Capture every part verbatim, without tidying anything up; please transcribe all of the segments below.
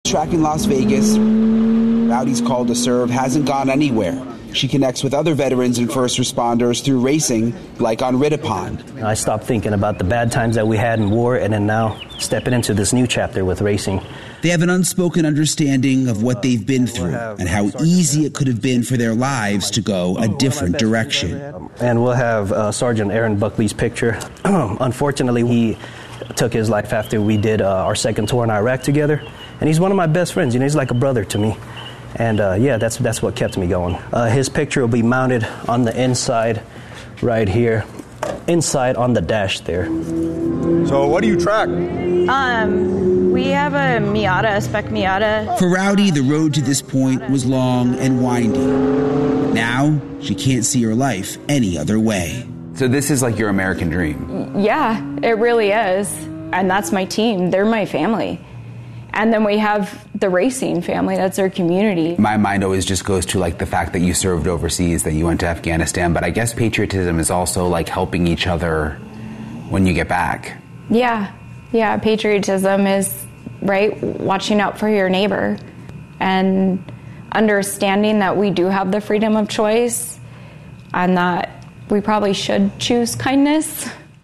racetrack in Las Vegas, Rowdy's call to serve hasn't gone anywhere. She connects with other veterans and first responders through racing, like on Rittipon. I stopped thinking about the bad times that we had in war, and then now stepping into this new chapter with racing. They have an unspoken understanding of what they've been through and how easy it could have been for their lives to go a different direction. And we'll have uh, Sergeant Aaron Buckley's picture. Unfortunately, he took his life after we did uh, our second tour in Iraq together. And he's one of my best friends. You know, he's like a brother to me. And uh, yeah, that's that's what kept me going. Uh, his picture will be mounted on the inside right here, inside on the dash there. So what do you track? Um, we have a Miata, a spec Miata. For Rowdy, the road to this point was long and winding. Now, she can't see her life any other way. So this is like your American dream? Yeah, it really is. And that's my team. They're my family. And then we have the racing family. That's our community. My mind always just goes to like the fact that you served overseas, that you went to Afghanistan. But I guess patriotism is also like helping each other when you get back. Yeah. Yeah. Patriotism is, right, watching out for your neighbor and understanding that we do have the freedom of choice and that we probably should choose kindness.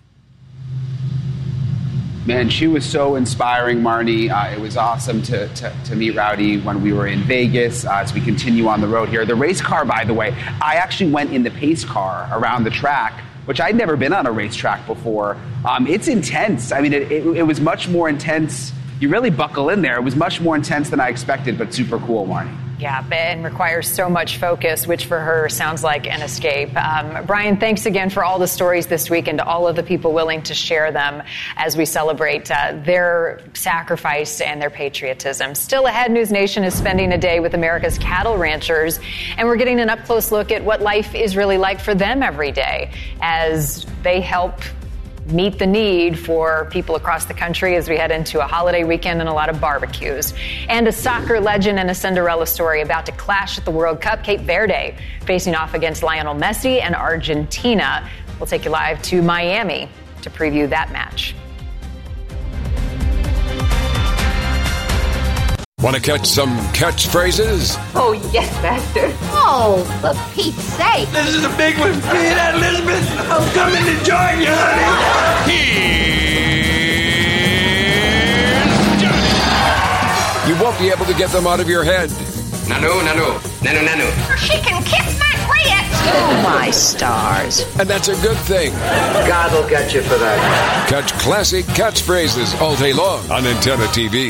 Man, she was so inspiring, Marnie. Uh, it was awesome to, to, to meet Rowdy when we were in Vegas uh, as we continue on the road here. The race car, by the way, I actually went in the pace car around the track, which I'd never been on a racetrack before. Um, it's intense. I mean, it, it, it was much more intense. You really buckle in there. It was much more intense than I expected, but super cool, Marnie. Yeah, and requires so much focus, which for her sounds like an escape. Um, Brian, thanks again for all the stories this week and to all of the people willing to share them as we celebrate uh, their sacrifice and their patriotism. Still ahead, News Nation is spending a day with America's cattle ranchers, and we're getting an up-close look at what life is really like for them every day as they help meet the need for people across the country as we head into a holiday weekend and a lot of barbecues. And a soccer legend and a Cinderella story about to clash at the World Cup. Cape Verde facing off against Lionel Messi and Argentina. We'll take you live to Miami to preview that match. Want to catch some catchphrases? Oh, yes, Master. Oh, for Pete's sake. This is a big one. You hear that, Elizabeth? I'm coming to join you, honey. Here's Johnny. You won't be able to get them out of your head. Nanu, nanu, nanu, nanu. She can kiss my grits. Oh, my stars. And that's a good thing. God will get you for that. Catch classic catchphrases all day long on Antenna T V.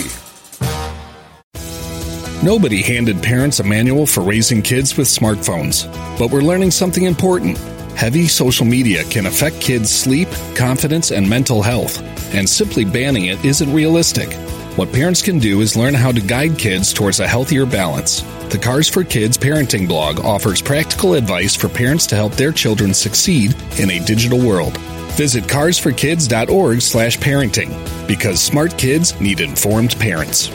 Nobody handed parents a manual for raising kids with smartphones, but we're learning something important. Heavy social media can affect kids' sleep, confidence, and mental health, and simply banning it isn't realistic. What parents can do is learn how to guide kids towards a healthier balance. The Cars for Kids parenting blog offers practical advice for parents to help their children succeed in a digital world. Visit cars for kids dot org slash parenting, because smart kids need informed parents.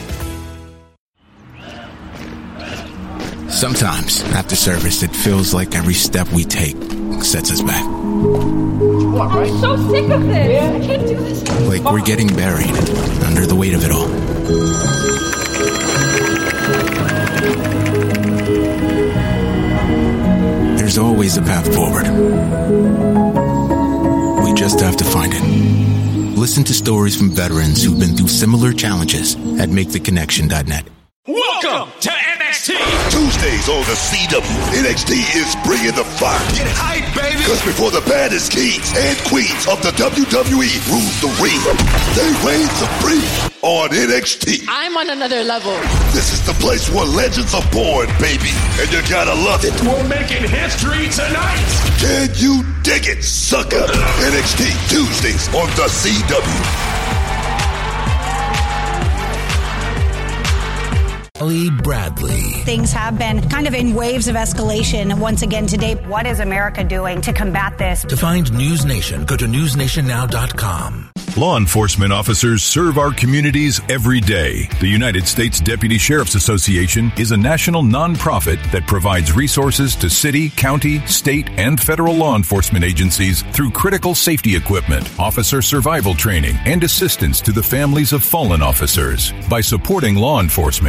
Sometimes, after service, it feels like every step we take sets us back. I'm so sick of this. I can't do this. Like we're getting buried under the weight of it all. There's always a path forward. We just have to find it. Listen to stories from veterans who've been through similar challenges at make the connection dot net. Welcome to N X T. Tuesdays on the C W, N X T is bringing the fire. Get hype, baby. Because before the baddest kings and queens of the W W E rule the ring, they reign supreme on N X T. I'm on another level. This is the place where legends are born, baby. And you gotta love it. We're making history tonight. Can you dig it, sucker? N X T, Tuesdays on the C W. Lee Bradley. Things have been kind of in waves of escalation once again today. What is America doing to combat this? To find News Nation, go to news nation now dot com. Law enforcement officers serve our communities every day. The United States Deputy Sheriff's Association is a national nonprofit that provides resources to city, county, state, and federal law enforcement agencies through critical safety equipment, officer survival training, and assistance to the families of fallen officers. By supporting law enforcement,